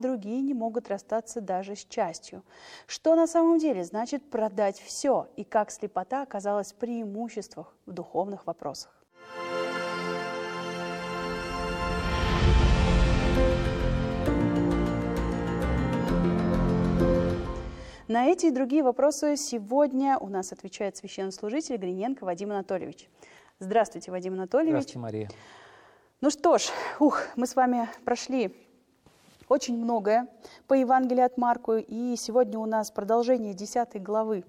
другие не могут расстаться даже с частью. Что на самом деле значит продать все, и как слепота оказалась в преимуществах в духовных вопросах? На эти и другие вопросы сегодня у нас отвечает священнослужитель Гриненко Вадим Анатольевич. Здравствуйте, Вадим Анатольевич. Здравствуйте, Мария. Ну что ж, мы с вами прошли очень многое по Евангелию от Марку, и сегодня у нас продолжение 10 главы.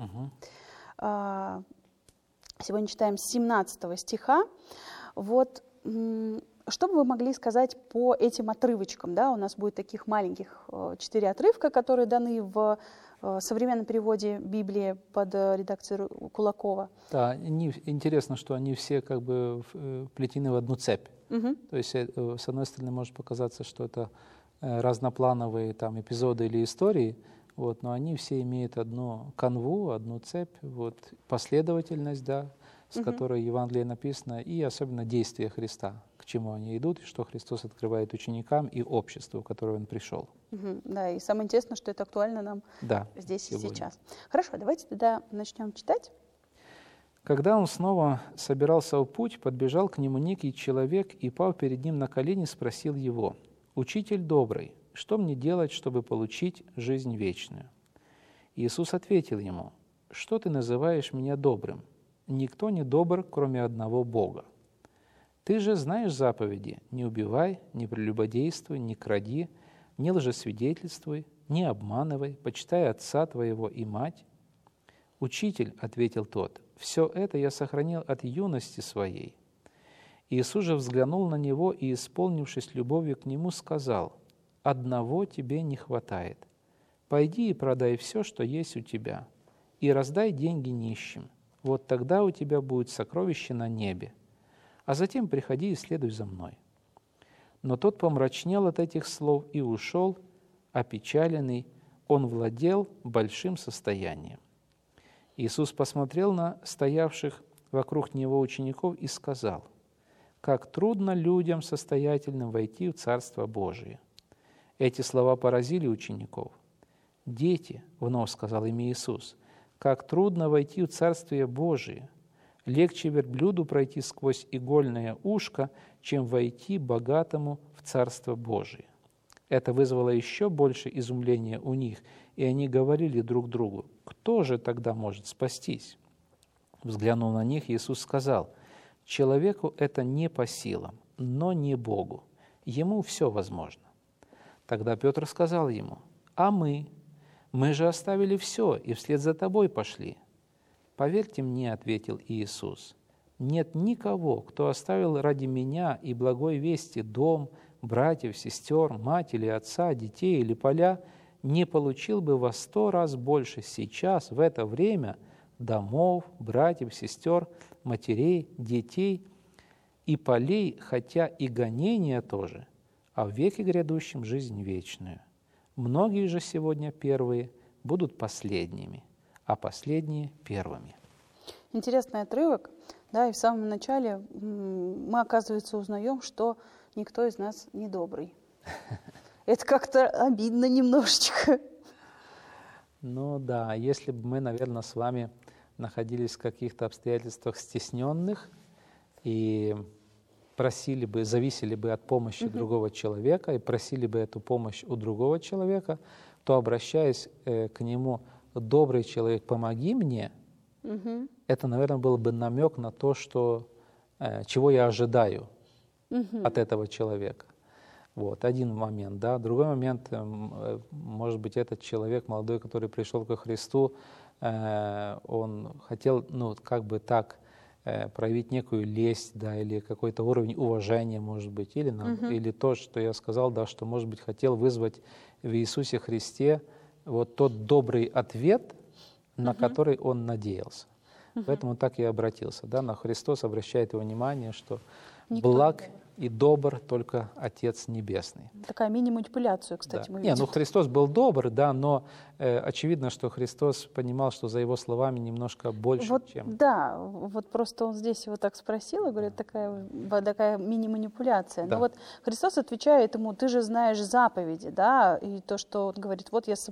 Сегодня читаем с 17 стиха. Вот, что бы вы могли сказать по этим отрывочкам? Да? У нас будет таких маленьких 4 отрывка, которые даны в современном переводе Библии под редакцией Кулакова. Да, интересно, что они все как бы вплетены в одну цепь. То есть, с одной стороны, может показаться, что это разноплановые там эпизоды или истории, вот, но они все имеют одну канву, одну цепь, вот, последовательность, да, с которой Евангелие написано, и особенно действия Христа, к чему они идут, и что Христос открывает ученикам и обществу, в которое Он пришел. Да, и самое интересное, что это актуально нам здесь и сейчас. Хорошо, давайте тогда начнем читать. Когда он снова собирался в путь, подбежал к нему некий человек и, пав перед ним на колени, спросил его: «Учитель добрый, что мне делать, чтобы получить жизнь вечную?» Иисус ответил ему: «Что ты называешь меня добрым? Никто не добр, кроме одного Бога. Ты же знаешь заповеди: не убивай, не прелюбодействуй, не кради, не лжесвидетельствуй, не обманывай, почитай отца твоего и мать». «Учитель, — ответил тот, — все это я сохранил от юности своей». Иисус же взглянул на него и, исполнившись любовью к нему, сказал: «Одного тебе не хватает. Пойди и продай все, что есть у тебя, и раздай деньги нищим. Вот тогда у тебя будет сокровище на небе. А затем приходи и следуй за мной». Но тот помрачнел от этих слов и ушел, опечаленный, он владел большим состоянием. Иисус посмотрел на стоявших вокруг Него учеников и сказал: «Как трудно людям состоятельным войти в Царство Божие». Эти слова поразили учеников. «Дети, — вновь сказал им Иисус, — как трудно войти в Царствие Божие. Легче верблюду пройти сквозь игольное ушко, чем войти богатому в Царство Божие». Это вызвало еще больше изумления у них, и они говорили друг другу: «Кто же тогда может спастись?» Взглянув на них, Иисус сказал: «Человеку это не по силам, но не Богу. Ему все возможно». Тогда Петр сказал ему: «А мы? Мы же оставили все и вслед за тобой пошли». «Поверьте мне, — ответил Иисус, — нет никого, кто оставил ради меня и благой вести дом, братьев, сестер, мать или отца, детей или поля, не получил бы во 100 раз больше сейчас, в это время, домов, братьев, сестер, матерей, детей и полей, хотя и гонения тоже, а в веке грядущем жизнь вечную. Многие же сегодня первые будут последними, а последние первыми». Интересный отрывок, да, и в самом начале мы, оказывается, узнаем, что никто из нас не добрый. Это как-то обидно немножечко. Ну да, если бы мы, наверное, с вами находились в каких-то обстоятельствах стесненных и просили бы, зависели бы от помощи другого человека и просили бы эту помощь у другого человека, то, обращаясь к нему: «Добрый человек, помоги мне», это, наверное, был бы намек на то, что, чего я ожидаю от этого человека. Вот, один момент, да. Другой момент, может быть, этот человек, молодой, который пришел ко Христу, он хотел, ну, как бы так, проявить некую лесть, да, или какой-то уровень уважения, может быть, или, или то, что я сказал, да, что, может быть, хотел вызвать в Иисусе Христе вот тот добрый ответ, на который он надеялся. Поэтому так и обратился, да, на Христос обращает его внимание, что благ и добр только Отец Небесный. Такая мини-манипуляцию, кстати, Да. мы Не, видим. ну Христос был добр, да, но очевидно, что Христос понимал, что за его словами немножко больше, Вот, чем... да, вот просто он здесь его так спросил, и говорит, такая мини-манипуляция. Да. Но вот Христос отвечает ему: ты же знаешь заповеди, да, и то, что он говорит, вот я